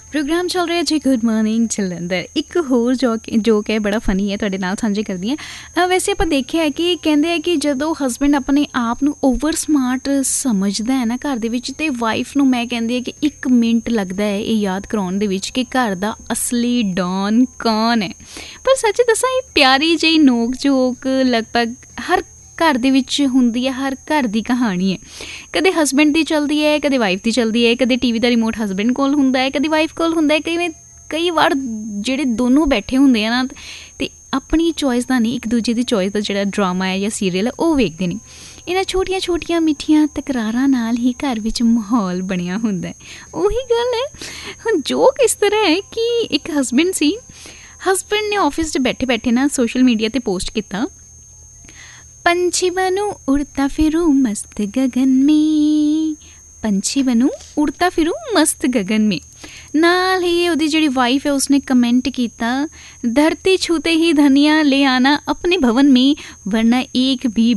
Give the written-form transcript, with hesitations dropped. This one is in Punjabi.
प्रोग्राम चल रहा जी गुड मॉर्निंग जलंधर। एक होर जोक है बड़ा फनी है, तुहाडे नाल साਂਝੇ करदी है। वैसे ਆਪਾਂ ਦੇਖਿਆ है कि ਕਹਿੰਦੇ है कि ਜਦੋਂ ਹਸਬੈਂਡ ਆਪਣੇ ਆਪ ਨੂੰ ਓਵਰ ਸਮਾਰਟ ਸਮਝਦਾ ਹੈ ਨਾ ਘਰ ਦੇ ਵਿੱਚ, ਤੇ ਵਾਈਫ ਨੂੰ ਮੈਂ ਕਹਿੰਦੀ ਹੈ ਕਿ 1 ਮਿੰਟ ਲੱਗਦਾ ਹੈ ਇਹ ਯਾਦ ਕਰਾਉਣ ਦੇ ਵਿੱਚ ਕਿ ਘਰ ਦਾ ਅਸਲੀ ਡੌਨ ਕੌਣ ਹੈ। ਪਰ ਸੱਚ ਦੱਸਾਂ, ਇਹ ਪਿਆਰੀ ਜਿਹੀ ਨੋਕ ਝੋਕ ਲਗਭਗ ਹਰ ਘਰ ਦੇ ਵਿੱਚ ਹੁੰਦੀ ਹੈ, ਹਰ ਘਰ ਦੀ ਕਹਾਣੀ ਹੈ। ਕਦੇ ਹਸਬੈਂਡ ਦੀ ਚੱਲਦੀ ਹੈ, ਕਦੇ ਵਾਈਫ ਦੀ ਚੱਲਦੀ ਹੈ, ਕਦੇ ਟੀਵੀ ਦਾ ਰਿਮੋਟ ਹਸਬੈਂਡ ਕੋਲ ਹੁੰਦਾ ਹੈ, ਕਦੇ ਵਾਈਫ ਕੋਲ ਹੁੰਦਾ ਹੈ। ਕਈ ਵਾਰ ਜਿਹੜੇ ਦੋਨੋਂ ਬੈਠੇ ਹੁੰਦੇ ਆ ਨਾ, ਅਤੇ ਆਪਣੀ ਚੋਇਸ ਦਾ ਨਹੀਂ, ਇੱਕ ਦੂਜੇ ਦੀ ਚੋਇਸ ਦਾ ਜਿਹੜਾ ਡਰਾਮਾ ਹੈ ਜਾਂ ਸੀਰੀਅਲ ਹੈ ਉਹ ਵੇਖਦੇ ਨੇ। ਇਹਨਾਂ ਛੋਟੀਆਂ ਛੋਟੀਆਂ ਮਿੱਠੀਆਂ ਤਕਰਾਰਾਂ ਨਾਲ ਹੀ ਘਰ ਵਿੱਚ ਮਾਹੌਲ ਬਣਿਆ ਹੁੰਦਾ ਹੈ। ਉਹੀ ਗੱਲ ਹੈ। ਹੁਣ ਜੋਕ ਇਸ ਤਰ੍ਹਾਂ ਹੈ ਕਿ ਇੱਕ ਹਸਬੈਂਡ ਸੀ, ਹਸਬੈਂਡ ਨੇ ਆਫਿਸ 'ਚ ਬੈਠੇ ਬੈਠੇ ਨਾ ਸੋਸ਼ਲ ਮੀਡੀਆ 'ਤੇ ਪੋਸਟ ਕੀਤਾ, पंछी बनूं उड़ता फिरूं मस्त गगन में, पंछी बनूं उड़ता फिरूं मस्त गगन में। नाल ही ਉਹਦੀ ਜਿਹੜੀ वाइफ है उसने कमेंट किया, धरती छूते ही धनिया ले आना अपने भवन में, वरना एक भी